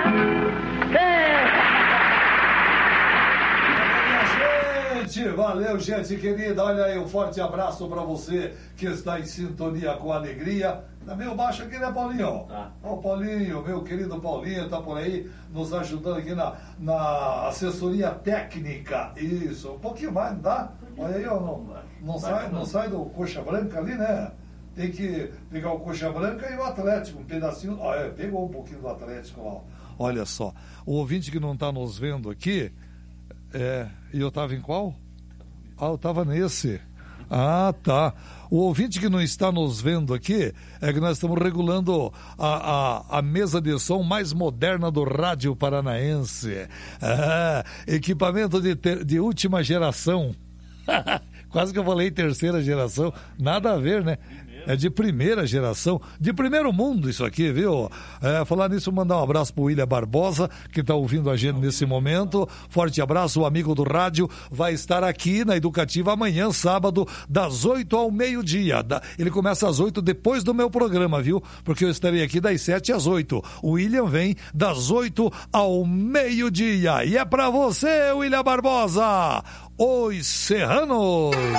Valeu, gente querida. Olha aí, um forte abraço pra você que está em sintonia com a alegria. Tá meio baixo aqui, né, Paulinho? Tá. Ó, o Paulinho, meu querido Paulinho, tá por aí nos ajudando aqui na assessoria técnica. Isso, um pouquinho mais, não dá? Olha aí, ó, não sai do coxa branca ali, né? Tem que pegar o coxa branca e o Atlético, um pedacinho. Pegou um pouquinho do Atlético lá. Olha só, o ouvinte que não tá nos vendo aqui, e eu tava em qual? Eu tava nesse. Tá. O ouvinte que não está nos vendo aqui é que nós estamos regulando a mesa de som mais moderna do rádio paranaense. Equipamento de última geração. Quase que eu falei terceira geração. Nada a ver, né? É de primeira geração, de primeiro mundo isso aqui, viu? Falar nisso, mandar um abraço pro William Barbosa, que tá ouvindo a gente nesse momento. Forte abraço, o amigo do rádio vai estar aqui na Educativa amanhã, sábado, das 8 ao meio-dia. Ele começa às 8 depois do meu programa, viu? Porque eu estarei aqui das 7 às 8. O William vem das 8 ao meio-dia. E é pra você, William Barbosa, Os Serranos.